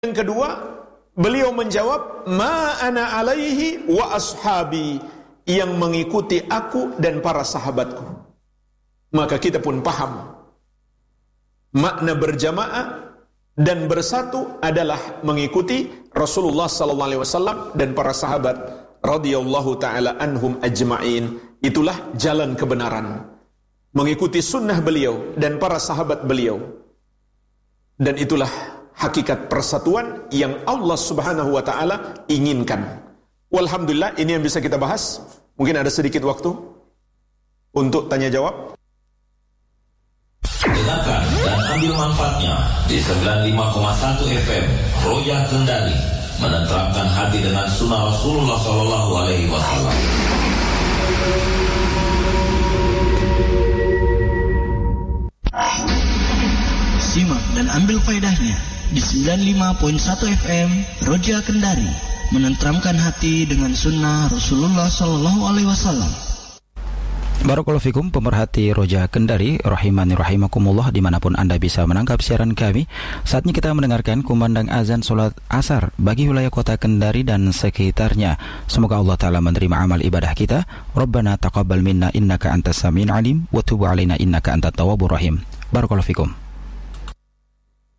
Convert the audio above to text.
Yang kedua, beliau menjawab, ma ana alaihi wa ashabi, yang mengikuti aku dan para sahabatku. Maka kita pun paham makna berjamaah dan bersatu adalah mengikuti Rasulullah sallallahu alaihi wasallam dan para sahabat radhiyallahu taala anhum ajma'in. Itulah jalan kebenaran, mengikuti sunnah beliau dan para sahabat beliau. Dan itulah hakikat persatuan yang Allah Subhanahu wa taala inginkan. Walhamdulillah, ini yang bisa kita bahas. Mungkin ada sedikit waktu untuk tanya jawab. Dengarkan dan ambil manfaatnya di 95,1 FM Roja Kendari, menenteramkan hati dengan sunnah Rasulullah Sallallahu Alaihi Wasallam. Simak dan ambil faedahnya di 95.1 FM Roja Kendari, menenteramkan hati dengan sunnah Rasulullah Sallallahu Alaihi Wasallam. Barakallahu fikum pemerhati Roja Kendari, rahimani rahimakumullah, dimanapun Anda bisa menangkap siaran kami. Saatnya kita mendengarkan kumandang azan sholat asar bagi wilayah kota Kendari dan sekitarnya. Semoga Allah Ta'ala menerima amal ibadah kita. Rabbana taqabbal minna innaka antas sami'ul alim wa tub alaina innaka antat tawwabur rahim. Barakallahu fikum.